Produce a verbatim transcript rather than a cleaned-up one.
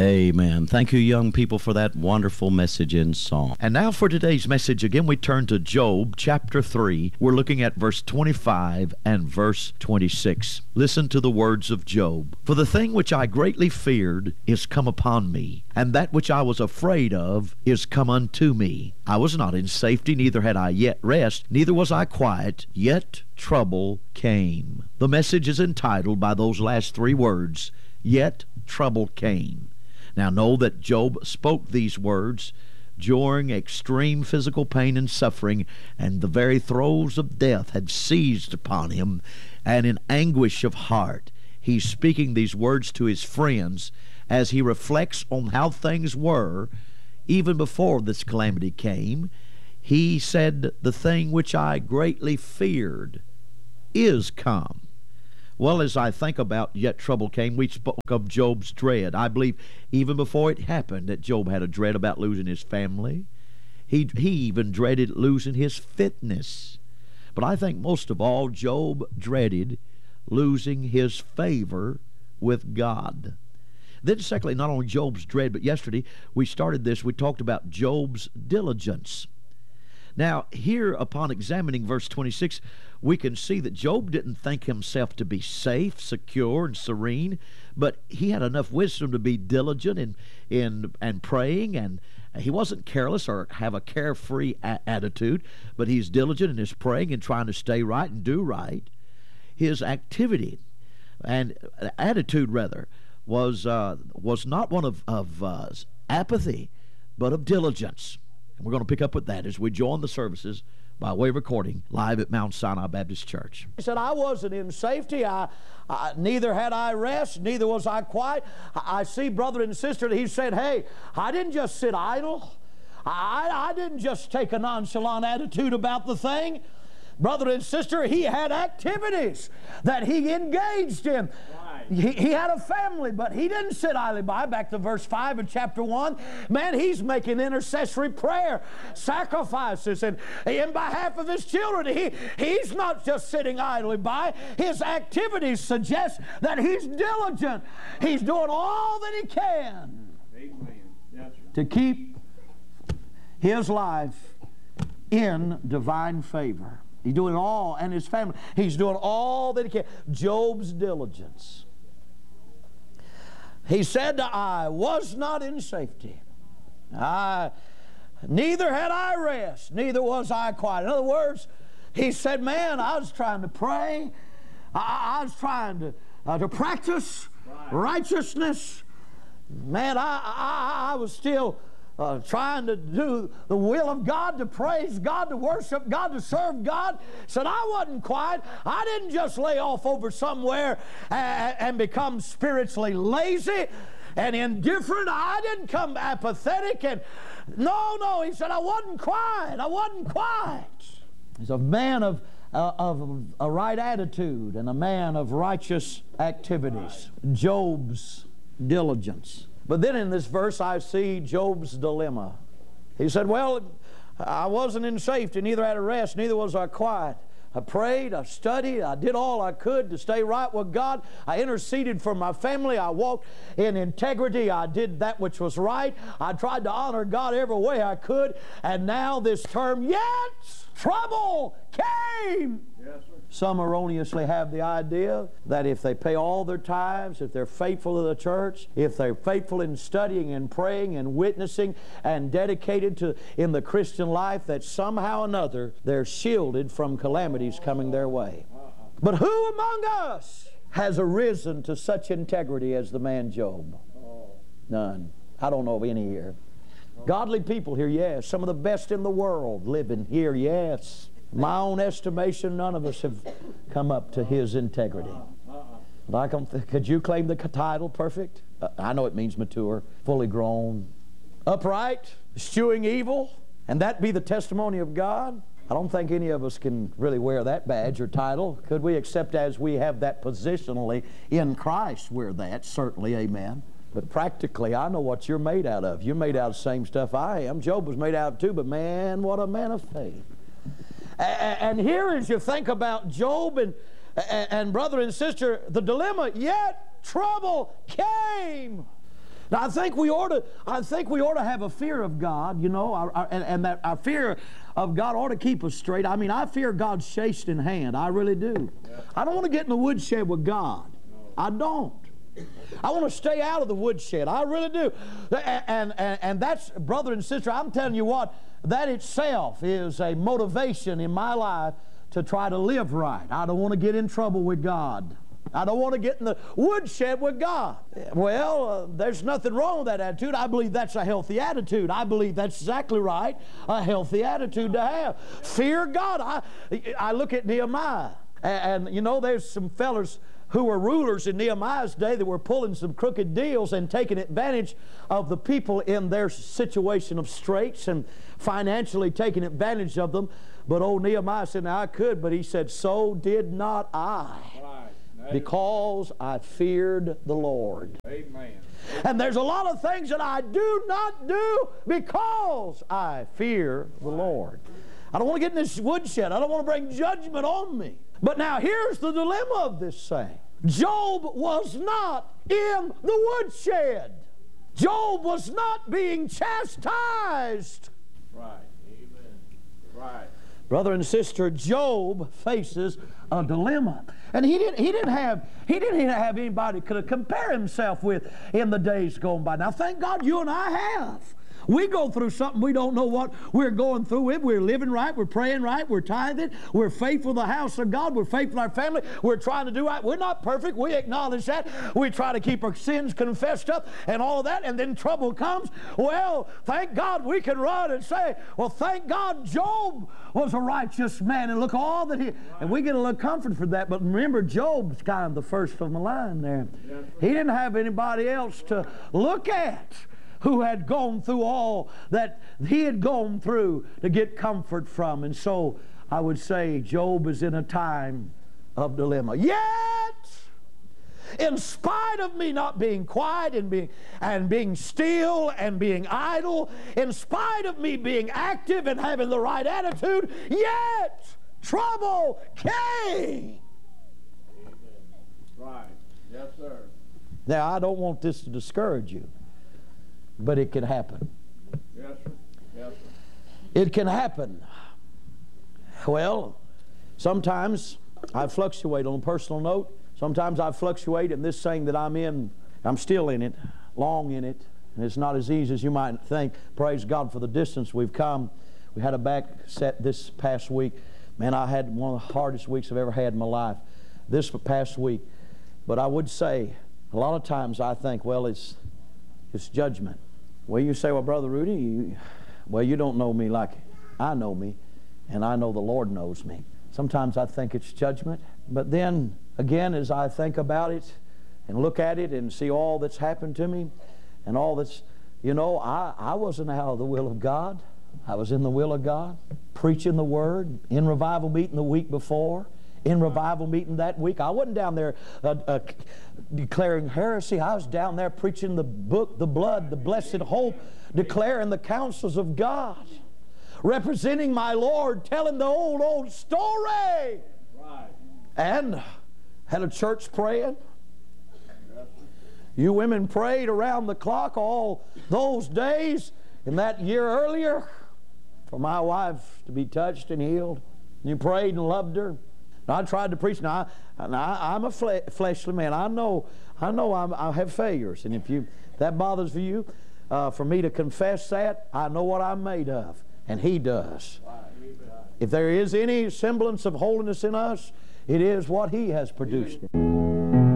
Amen. Thank you, young people, for that wonderful message in song. And now for today's message, again, we turn to Job chapter three. We're looking at verse twenty-five and verse twenty-six. Listen to the words of Job. For the thing which I greatly feared is come upon me, and that which I was afraid of is come unto me. I was not in safety, neither had I yet rest, neither was I quiet, yet trouble came. The message is entitled by those last three words, yet trouble came. Now know that Job spoke these words during extreme physical pain and suffering, and the very throes of death had seized upon him, and in anguish of heart he's speaking these words to his friends as he reflects on how things were even before this calamity came. He said, the thing which I greatly feared is come. Well, as I think about yet trouble came, we spoke of Job's dread. I believe even before it happened that Job had a dread about losing his family. He, he even dreaded losing his fitness. But I think most of all, Job dreaded losing his favor with God. Then secondly, not only Job's dread, but yesterday we started this, we talked about Job's diligence. Now, here upon examining verse twenty-six, we can see that Job didn't think himself to be safe, secure, and serene, but he had enough wisdom to be diligent in, in and praying, and he wasn't careless or have a carefree a- attitude, but he's diligent in his praying and trying to stay right and do right. His activity and attitude, rather, was uh, was not one of, of uh, apathy, but of diligence. We're going to pick up with that as we join the services by way of recording live at Mount Sinai Baptist Church. He said, I wasn't in safety. I, I, neither had I rest, neither was I quiet. I, I see, brother and sister, he said, hey, I didn't just sit idle. I, I didn't just take a nonchalant attitude about the thing. Brother and sister, he had activities that he engaged in. He, he had a family, but he didn't sit idly by. Back to verse five of chapter one. Man, he's making intercessory prayer, sacrifices, and in behalf of his children. He, he's not just sitting idly by. His activities suggest that he's diligent. He's doing all that he can Amen. to keep his life in divine favor. He's doing all, and his family. He's doing all that he can. Job's diligence. He said, I was not in safety. I, neither had I rest, neither was I quiet. In other words, he said, man, I was trying to pray. I, I was trying to, uh, to practice right. righteousness. Man, I, I, I was still Uh, trying to do the will of God, to praise God, to worship God, to serve God. Said I wasn't quiet. I didn't just lay off over somewhere and, and become spiritually lazy and indifferent. I didn't come apathetic and no, no. He said I wasn't quiet. I wasn't quiet. He's a man of uh, of a right attitude and a man of righteous activities. Job's diligence. But then in this verse I see Job's dilemma. He said, well, I wasn't in safety, neither had a rest, neither was I quiet. I prayed, I studied, I did all I could to stay right with God. I interceded for my family. I walked in integrity. I did that which was right. I tried to honor God every way I could. And now this term, yet trouble came. Yes, sir. Some erroneously have the idea that if they pay all their tithes, if they're faithful to the church, if they're faithful in studying and praying and witnessing and dedicated to in the Christian life, that somehow or another they're shielded from calamities coming their way. But who among us has arisen to such integrity as the man Job? None. I don't know of any here. Godly people here, yes. Some of the best in the world living here, yes. My own estimation, none of us have come up to his integrity. Like, could you claim the title perfect? Uh, I know it means mature, fully grown, upright, eschewing evil, and that be the testimony of God? I don't think any of us can really wear that badge or title. Could we, except as we have that positionally in Christ, wear that? Certainly, amen. But practically, I know what you're made out of. You're made out of the same stuff I am. Job was made out of too, but man, what a man of faith. And here, as you think about Job and, and brother and sister, the dilemma, yet trouble came. Now, I think we ought to, I think we ought to have a fear of God, you know, our, our, and, and that our fear of God ought to keep us straight. I mean, I fear God's chastening hand. I really do. Yeah. I don't want to get in the woodshed with God. No. I don't. I want to stay out of the woodshed. I really do. And, and, and that's, brother and sister, I'm telling you what, that itself is a motivation in my life to try to live right. I don't want to get in trouble with God. I don't want to get in the woodshed with God. Well, uh, there's nothing wrong with that attitude. I believe that's a healthy attitude. I believe that's exactly right, a healthy attitude to have. Fear God. I, I look at Nehemiah, and, and you know, there's some fellas who were rulers in Nehemiah's day that were pulling some crooked deals and taking advantage of the people in their situation of straits and financially taking advantage of them. But old Nehemiah said, now I could, but he said, so did not I. Because I feared the Lord. Amen. And there's a lot of things that I do not do because I fear the Lord. I don't want to get in this woodshed. I don't want to bring judgment on me. But now here's the dilemma of this thing. Job was not in the woodshed. Job was not being chastised. Right. Amen. Right. Brother and sister, Job faces a dilemma. And he didn't, he didn't have he didn't have anybody to compare himself with in the days gone by. Now, thank God you and I have. We go through something, we don't know what we're going through with. We're living right, we're praying right, we're tithing, we're faithful to the house of God, we're faithful to our family, we're trying to do right. We're not perfect, we acknowledge that. We try to keep our sins confessed up and all of that, and then trouble comes. Well, thank God we can run and say, well, thank God Job was a righteous man, and look all that he, and we get a little comfort for that. But remember, Job's kind of the first on the line there. He didn't have anybody else to look at who had gone through all that he had gone through to get comfort from. And so I would say Job is in a time of dilemma. Yet, in spite of me not being quiet and being, and being still and being idle, in spite of me being active and having the right attitude, yet trouble came. Amen. Right. Yes, sir. Now, I don't want this to discourage you, but it can happen. Yes, sir. Yes, sir. It can happen. Well, sometimes I fluctuate on a personal note. Sometimes I fluctuate in this thing that I'm in. I'm still in it, long in it. And it's not as easy as you might think. Praise God for the distance we've come. We had a back set this past week. Man, I had one of the hardest weeks I've ever had in my life this past week. But I would say, a lot of times I think, well, it's It's judgment. Well, you say, well, Brother Rudy, you, well, you don't know me like I know me, and I know the Lord knows me. Sometimes I think it's judgment, but then, again, as I think about it and look at it and see all that's happened to me and all that's, you know, I, I wasn't out of the will of God. I was in the will of God, preaching the Word, in revival meeting the week before, in revival meeting that week. I wasn't down there uh, uh, declaring heresy. I was down there preaching the book, the blood, the blessed hope, declaring the counsels of God, representing my Lord, telling the old, old story. Right. And had a church praying. You women prayed around the clock all those days in that year earlier for my wife to be touched and healed. You prayed and loved her. Now, I tried to preach. Now, I, now I'm a fle fleshly man. I know, I know I'm, I have failures, and if you that bothers you, uh, for me to confess that, I know what I'm made of, and He does. If there is any semblance of holiness in us, it is what He has produced.